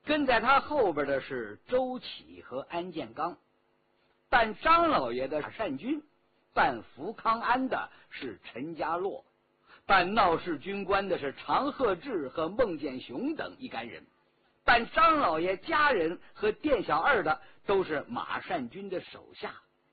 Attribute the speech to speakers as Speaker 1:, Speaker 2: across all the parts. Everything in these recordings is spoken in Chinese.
Speaker 1: 跟在他后边的是周启和安建刚，扮张老爷的是单军，扮福康安的是陈家洛，扮闹市军官的是常鹤志和孟建雄等一干人，扮张老爷家人和店小二的都是马善军的手下。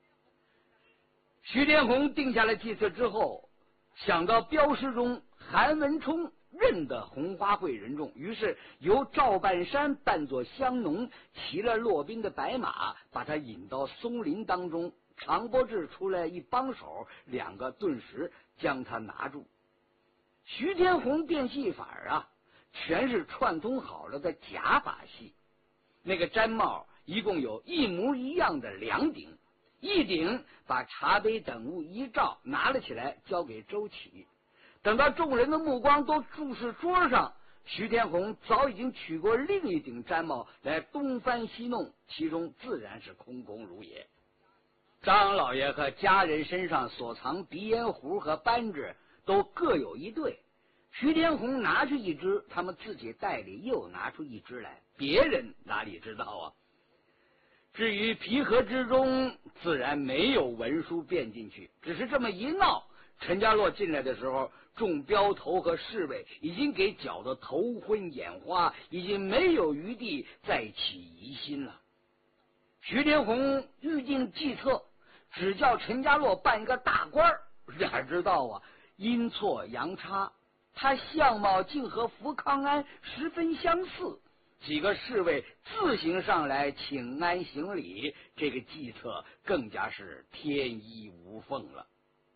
Speaker 1: 徐天红定下了计策之后，想到镖师中韩文冲认得红花会人众，于是由赵半山扮作香农，骑了骆宾的白马，把他引到松林当中。常伯志出来一帮手，两个顿时将他拿住。徐天红变戏法啊，全是串通好了的假把戏。那个毡帽一共有一模一样的2顶，一顶把茶杯等物一罩，拿了起来交给周启。等到众人的目光都注视桌上，徐天红早已经取过另一顶毡帽来东翻西弄，其中自然是空空如也。张老爷和家人身上所藏鼻烟壶和扳指都各有一对，徐天红拿出一只，他们自己袋里又拿出一只来，别人哪里知道啊？至于皮盒之中，自然没有文书变进去，只是这么一闹，陈家洛进来的时候，众镖头和侍卫已经给搅得头昏眼花，已经没有余地再起疑心了。徐天红预定计策，只叫陈家洛办一个大官，哪知道啊，阴错阳差，他相貌竟和福康安十分相似。几个侍卫自行上来请安行礼，这个计策更加是天衣无缝了。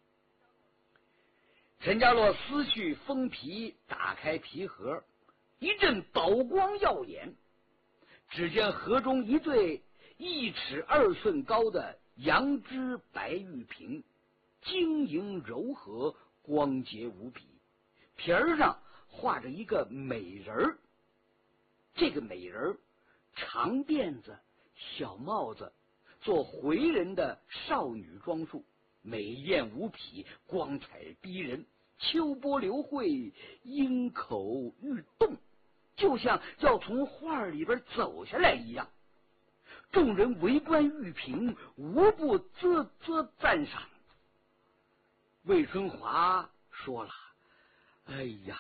Speaker 1: 陈家洛撕去封皮，打开皮盒，一阵宝光耀眼，只见盒中一对1尺2寸高的羊脂白玉瓶，晶莹柔和，光洁无比，皮儿上画着一个美人儿。这个美人长辫子小帽子，做回人的少女装束，美艳无匹，光彩逼人，秋波流慧，鹰口欲动，就像要从画里边走下来一样。众人围观玉瓶，无不啧啧赞赏。魏春华说了：“哎呀，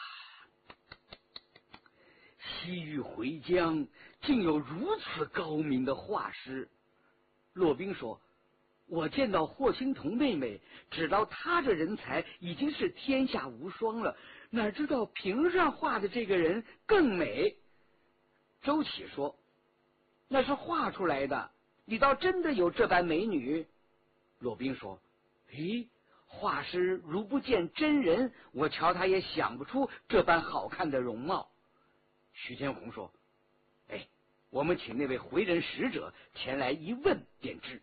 Speaker 1: 西域回疆竟有如此高明的画师。”骆宾说：“我见到霍青桐妹妹，知道她这人才已经是天下无双了，哪知道瓶上画的这个人更美。”周启说：“那是画出来的，你倒真的有这般美女？”骆宾说：“咦，画师如不见真人，我瞧他也想不出这般好看的容貌。”徐天红说：“哎，我们请那位回人使者前来一问便知。”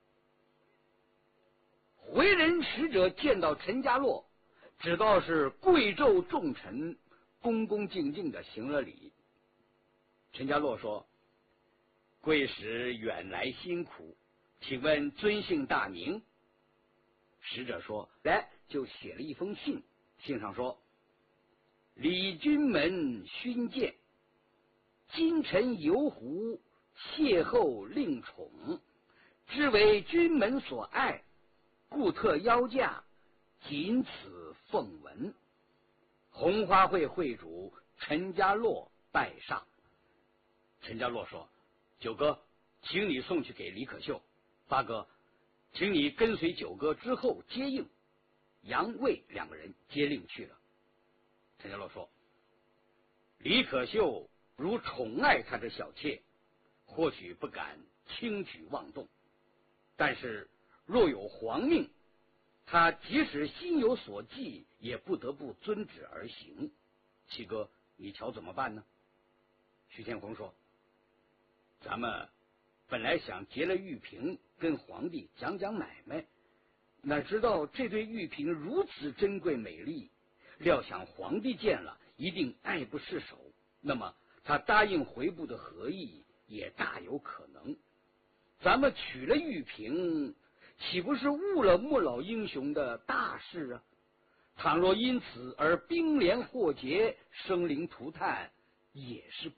Speaker 1: 回人使者见到陈家洛，只道是贵胄重臣，恭恭敬敬的行了礼。陈家洛说：“贵使远来辛苦，请问尊姓大名？”使者说：“来，就写了一封信，信上说：李君门勋鉴，今臣游湖，邂逅令宠，知为君门所爱，故特邀驾，仅此奉文。红花会会主陈家洛拜上。”陈家洛说：“九哥，请你送去给李可秀。八哥，请你跟随九哥之后接应。”杨卫2个人接令去了。陈家洛说：“李可秀如宠爱他这小妾，或许不敢轻举妄动，但是若有皇命，他即使心有所忌，也不得不遵旨而行。七哥，你瞧怎么办呢？”徐天红说：“咱们本来想结了玉瓶，跟皇帝讲讲买卖，哪知道这对玉瓶如此珍贵美丽，料想皇帝见了一定爱不释手，那么他答应回部的合意也大有可能。咱们取了玉瓶，岂不是误了穆老英雄的大事啊？倘若因此而兵连祸结，生灵涂炭，也是